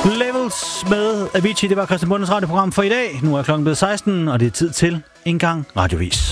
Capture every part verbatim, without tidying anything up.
Levels med Avicii, det var Christian Bundes radioprogram for i dag. Nu er klokken blevet seksten, og det er tid til en gang radiovis.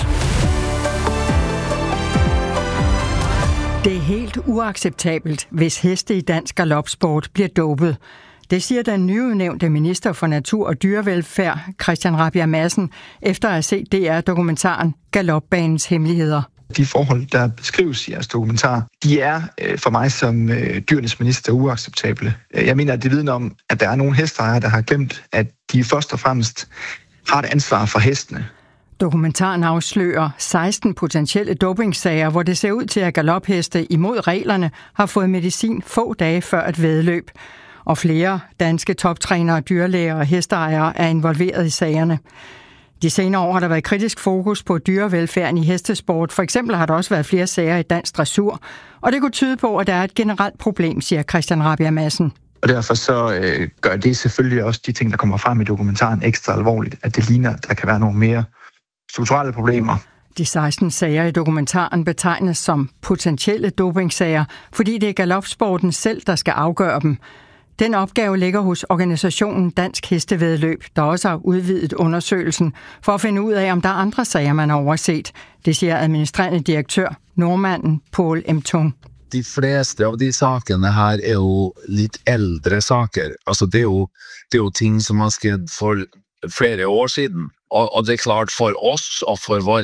Det er helt uacceptabelt, hvis heste i dansk galopsport bliver dopet. Det siger den nyudnævnte minister for natur og dyrevelfærd, Christian Rabjerg Madsen, efter at have set D R-dokumentaren Galopbanens hemmeligheder. De forhold, der beskrives i jeres dokumentar, de er øh, for mig som øh, dyrenes minister uacceptable. Jeg mener, at det vidner om, at der er nogle hesteejere, der har glemt, at de først og fremmest har et ansvar for hestene. Dokumentaren afslører seksten potentielle dopingsager, hvor det ser ud til, at galopheste imod reglerne har fået medicin få dage før et væddeløb. Og flere danske toptrænere, dyrlæger og hesteejere er involveret i sagerne. De senere år har der været kritisk fokus på dyrevelfærden i hestesport. For eksempel har der også været flere sager i dansk dressur. Og det kunne tyde på, at der er et generelt problem, siger Christian Rabjerg Madsen. Og derfor så øh, gør det selvfølgelig også de ting, der kommer frem i dokumentaren, ekstra alvorligt. At det ligner, at der kan være nogle mere strukturelle problemer. De seksten sager i dokumentaren betegnes som potentielle dopingsager, fordi det er galopsporten selv, der skal afgøre dem. Den opgave ligger hos organisationen Dansk Hestevæddeløb, der også har udvidet undersøgelsen for at finde ud af, om der er andre sager, man har overset. Det siger administrerende direktør, nordmanden Paul M. Tung. De fleste av de sakene her er jo litt eldre saker. Altså det er jo, det er jo ting som har skjedd for flere år siden. Og, og det er klart for oss og for vår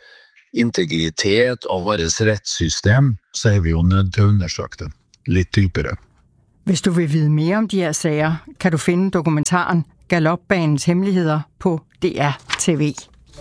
integritet og vårt rettssystem, så er vi jo nødt til å undersøke det litt dypere. Hvis du vil vide mere om de her sager, kan du finde dokumentaren Galopbanens hemmeligheder på D R T V.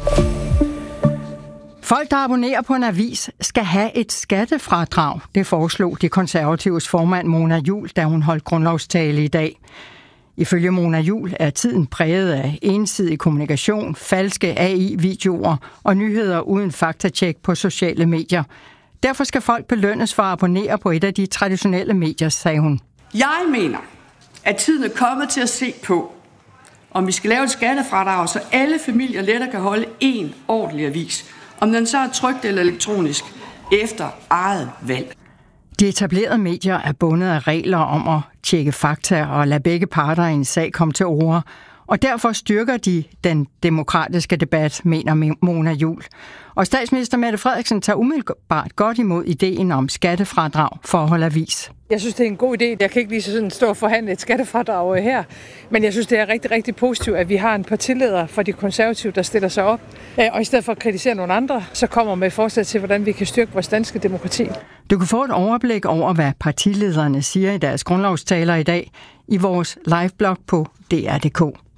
Folk, der abonnerer på en avis, skal have et skattefradrag. Det foreslog de konservatives formand Mona Juul, da hun holdt grundlovstale i dag. Ifølge Mona Juul er tiden præget af ensidig kommunikation, falske A I-videoer og nyheder uden faktatjek på sociale medier. Derfor skal folk belønnes for at abonnere på et af de traditionelle medier, sagde hun. Jeg mener, at tiden er kommet til at se på, om vi skal lave et skattefradrag, så alle familier lettere kan holde en ordentlig avis. Om den så er trykt eller elektronisk, efter eget valg. De etablerede medier er bundet af regler om at tjekke fakta og lade begge parter i en sag komme til orde. Og derfor styrker de den demokratiske debat, mener Mona Juul. Og statsminister Mette Frederiksen tager umiddelbart godt imod ideen om skattefradrag for at holde avis. Jeg synes, det er en god idé. Jeg kan ikke lige sådan stå og forhandle et skattefradrag her, men jeg synes, det er rigtig, rigtig positivt, at vi har en partileder for de konservative, der stiller sig op, og i stedet for at kritisere nogle andre, så kommer med forslag til, hvordan vi kan styrke vores danske demokrati. Du kan få et overblik over, hvad partilederne siger i deres grundlovstaler i dag i vores liveblog på D R punktum d k.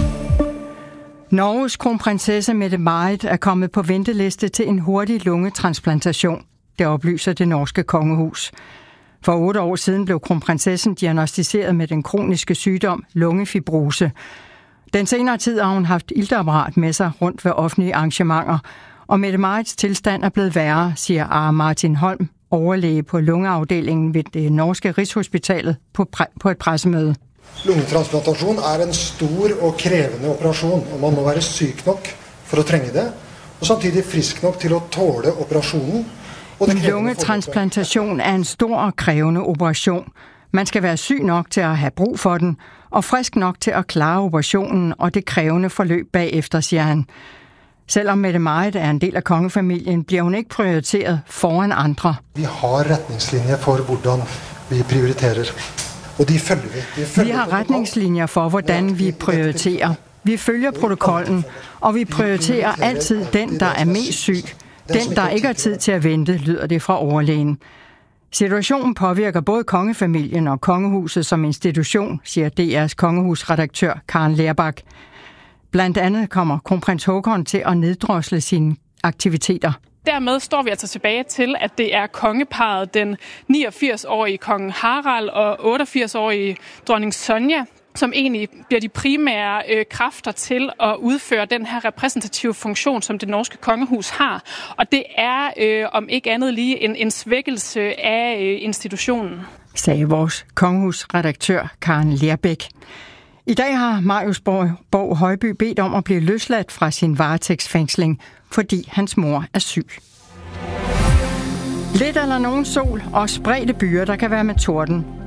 Norges kronprinsesse Mette-Marit er kommet på venteliste til en hurtig lungetransplantation. Det oplyser det norske kongehus. For otte år siden blev kronprinsessen diagnosticeret med den kroniske sygdom lungefibrose. Den senere tid har hun haft iltapparat med sig rundt ved offentlige arrangementer, og Mette-Marits tilstand er blevet værre, siger Are Martin Holm, overlæge på lungeafdelingen ved det norske Rigshospitalet på, præ- på et pressemøde. Lungetransplantation er en stor og krævende operation, og man må være syg nok for at trænge det, og samtidig frisk nok til at tåle operationen. Lungetransplantation er en stor og krævende operation. Man skal være syg nok til at have brug for den, og frisk nok til at klare operationen og det krævende forløb bagefter, siger han. Selvom Mette-Marit er en del af kongefamilien, bliver hun ikke prioriteret foran andre. Vi har retningslinjer for, hvordan vi prioriterer. Og de følger vi. De følger vi har retningslinjer for, hvordan vi prioriterer. Vi følger protokollen, og vi prioriterer altid den, der er mest syg. Den, der ikke har tid til at vente, lyder det fra overlægen. Situationen påvirker både kongefamilien og kongehuset som institution, siger D R's kongehusredaktør Karen Lerbak. Blandt andet kommer kronprins Haakon til at neddrosle sine aktiviteter. Dermed står vi altså tilbage til, at det er kongeparret, den niogfirs-årige kong Harald og otteogfirs-årige dronning Sonja, som egentlig bliver de primære øh, kræfter til at udføre den her repræsentative funktion, som det norske kongehus har. Og det er, øh, om ikke andet lige, en, en svækkelse af øh, institutionen. Sagde vores kongehusredaktør Karen Lerbæk. I dag har Marius Borg, Borg Højby bedt om at blive løsladt fra sin varetægtsfængsling, fordi hans mor er syg. Lidt eller nogen sol og spredte byer, der kan være med torden.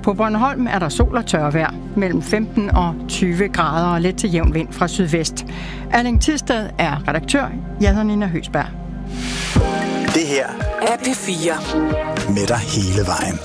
På Bornholm er der sol og tørvejr, mellem femten og tyve grader og let til jævn vind fra sydvest. Erling Tisted er redaktør. Jeg hedder Nina Høsberg. Det her er P fire. Med dig hele vejen.